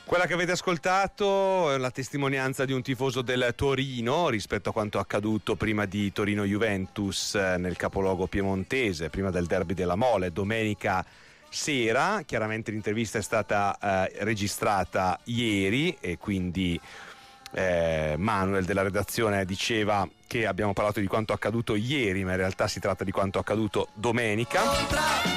Quella che avete ascoltato è la testimonianza di un tifoso del Torino rispetto a quanto accaduto prima di Torino-Juventus nel capoluogo piemontese, prima del derby della Mole, domenica sera. Chiaramente l'intervista è stata registrata ieri e quindi Manuel della redazione diceva che abbiamo parlato di quanto accaduto ieri, ma in realtà si tratta di quanto accaduto domenica.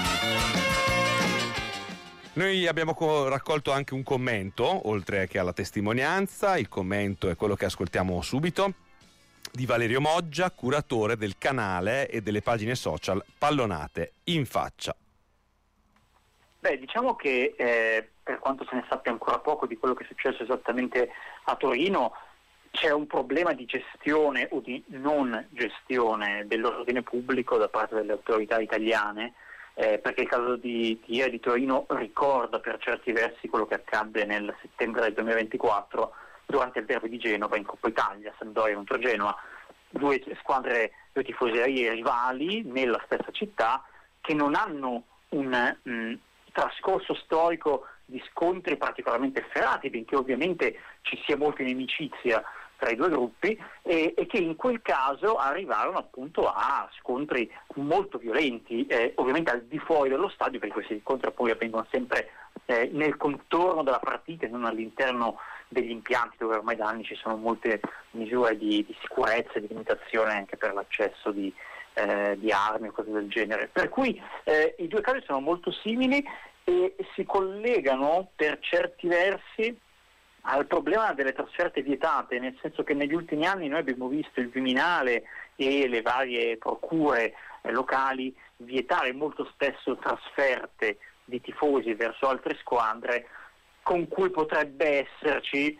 Noi abbiamo raccolto anche un commento, oltre che alla testimonianza. Il commento è quello che ascoltiamo subito, di Valerio Moggia, curatore del canale e delle pagine social Pallonate in Faccia. Diciamo che per quanto se ne sappia ancora poco di quello che è successo esattamente a Torino, c'è un problema di gestione o di non gestione dell'ordine pubblico da parte delle autorità italiane, perché il caso di Torino ricorda per certi versi quello che accadde nel settembre del 2024 durante il derby di Genova in Coppa Italia, Sampdoria contro Genoa, due squadre, due tifoserie rivali nella stessa città che non hanno un trascorso storico di scontri particolarmente efferati, benché ovviamente ci sia molta inimicizia tra i due gruppi, e che in quel caso arrivarono appunto a scontri molto violenti, ovviamente al di fuori dello stadio, perché questi incontri poi avvengono sempre nel contorno della partita e non all'interno degli impianti, dove ormai da anni ci sono molte misure di sicurezza e di limitazione anche per l'accesso di armi o cose del genere. Per cui i due casi sono molto simili e si collegano per certi versi al problema delle trasferte vietate, nel senso che negli ultimi anni noi abbiamo visto il Viminale e le varie procure locali vietare molto spesso trasferte di tifosi verso altre squadre con cui potrebbe esserci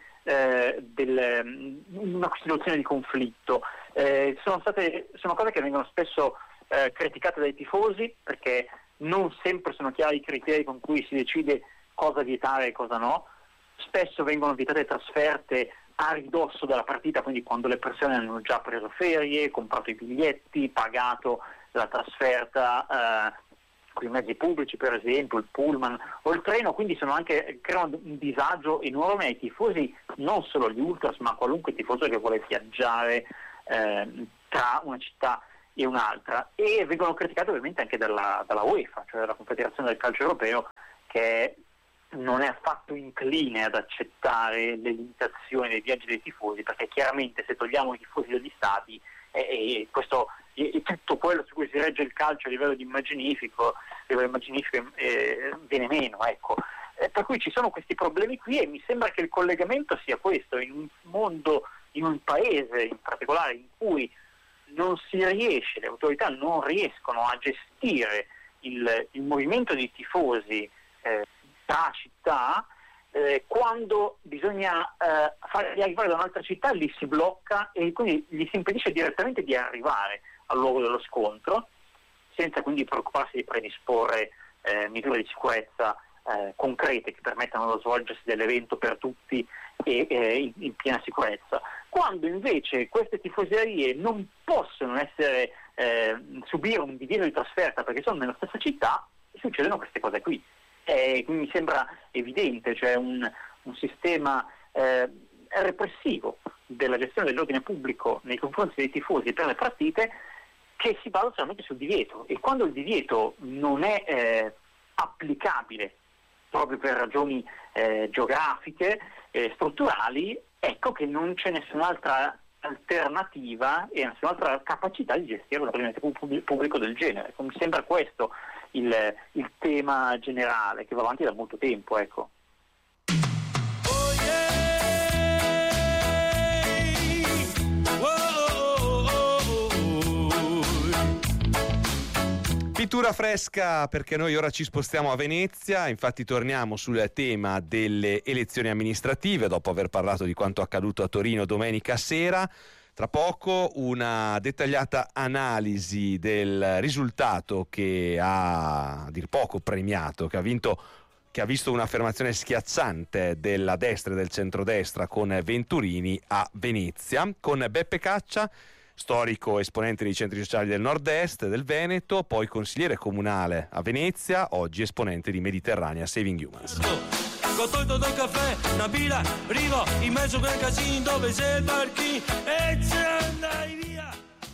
una situazione di conflitto. Sono cose che vengono spesso criticate dai tifosi, perché non sempre sono chiari i criteri con cui si decide cosa vietare e cosa no. Spesso vengono vietate trasferte a ridosso della partita, quindi quando le persone hanno già preso ferie, comprato i biglietti, pagato la trasferta con i mezzi pubblici, per esempio il pullman o il treno, quindi creano un disagio enorme ai tifosi, non solo gli ultras, ma qualunque tifoso che vuole viaggiare tra una città e un'altra, e vengono criticate ovviamente anche dalla UEFA, cioè dalla Confederazione del Calcio Europeo, che non è affatto incline ad accettare le limitazioni dei viaggi dei tifosi, perché chiaramente se togliamo i tifosi dagli stadi questo e tutto quello su cui si regge il calcio a livello immaginifico viene meno, ecco. Per cui ci sono questi problemi qui e mi sembra che il collegamento sia questo, in un mondo, in un paese in particolare in cui non si riesce, le autorità non riescono a gestire il movimento di tifosi tra città, quando bisogna farli arrivare da un'altra città li si blocca e quindi gli si impedisce direttamente di arrivare al luogo dello scontro, senza quindi preoccuparsi di predisporre misure di sicurezza concrete che permettano lo svolgersi dell'evento per tutti e in piena sicurezza. Quando invece queste tifoserie non possono subire un divieto di trasferta perché sono nella stessa città, succedono queste cose qui. Mi sembra evidente, cioè un sistema repressivo della gestione dell'ordine pubblico nei confronti dei tifosi per le partite che si basa solamente sul divieto, e quando il divieto non è applicabile proprio per ragioni geografiche, strutturali, ecco che non c'è nessun'altra alternativa e nessun'altra capacità di gestire un ordine pubblico del genere. Mi sembra questo il tema generale che va avanti da molto tempo, ecco. Pittura fresca, perché noi ora ci spostiamo a Venezia. Infatti torniamo sul tema delle elezioni amministrative dopo aver parlato di quanto accaduto a Torino domenica sera. Tra poco una dettagliata analisi del risultato che ha a dir poco premiato, che ha visto un'affermazione schiacciante della destra e del centrodestra con Venturini a Venezia, con Beppe Caccia, storico esponente dei centri sociali del nord-est del Veneto, poi consigliere comunale a Venezia, oggi esponente di Mediterranea Saving Humans. Ho tolto dal caffè, una pila, arrivo in mezzo a quel casino dove c'è il parchino e ce andai via.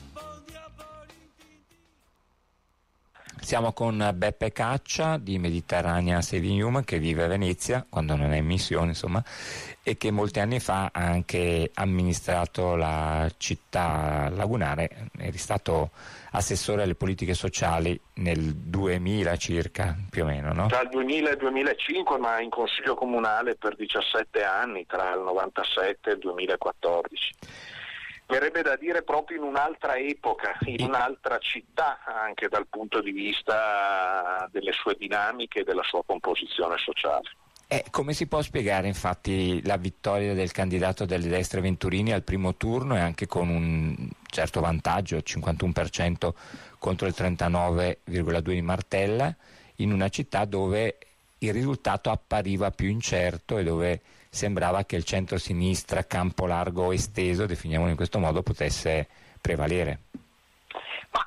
Siamo con Beppe Caccia di Mediterranea Saving Human, che vive a Venezia quando non è in missione, insomma, e che molti anni fa ha anche amministrato la città lagunare. Eri stato assessore alle politiche sociali nel 2000 circa, più o meno, no? Tra il 2000 e il 2005, ma in consiglio comunale per 17 anni, tra il 97 e il 2014. Verrebbe da dire proprio in un'altra epoca, in un'altra città, anche dal punto di vista delle sue dinamiche e della sua composizione sociale. Come si può spiegare infatti la vittoria del candidato delle destre Venturini al primo turno e anche con un certo vantaggio, 51% contro il 39,2% di Martella, in una città dove il risultato appariva più incerto e dove sembrava che il centro-sinistra campo largo esteso, definiamolo in questo modo, potesse prevalere? Ma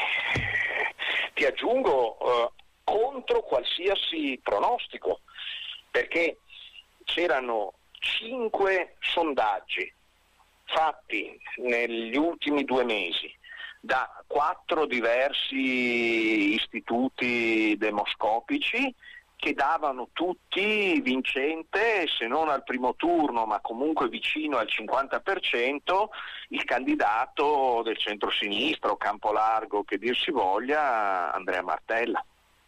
ti aggiungo contro qualsiasi pronostico, perché c'erano 5 sondaggi fatti negli ultimi 2 mesi da 4 diversi istituti demoscopici che davano tutti vincente, se non al primo turno, ma comunque vicino al 50%, il candidato del centro-sinistra o campo largo, che dir si voglia, Andrea Martella.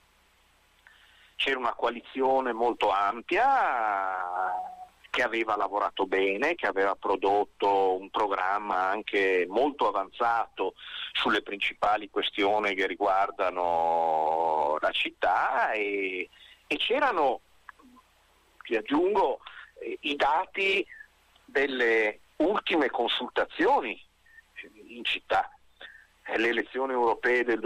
C'era una coalizione molto ampia che aveva lavorato bene, che aveva prodotto un programma anche molto avanzato sulle principali questioni che riguardano la città e c'erano, ti aggiungo, i dati delle ultime consultazioni in città, le elezioni europee del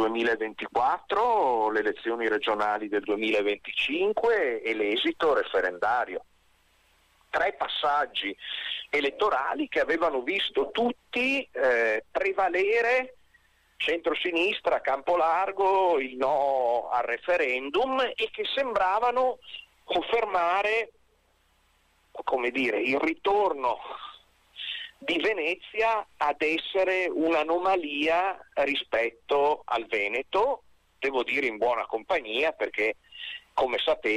2024, le elezioni regionali del 2025 e l'esito referendario. 3 passaggi elettorali che avevano visto tutti prevalere centrosinistra, campo largo, il no al referendum e che sembravano confermare, come dire, il ritorno di Venezia ad essere un'anomalia rispetto al Veneto, devo dire in buona compagnia, perché come sapete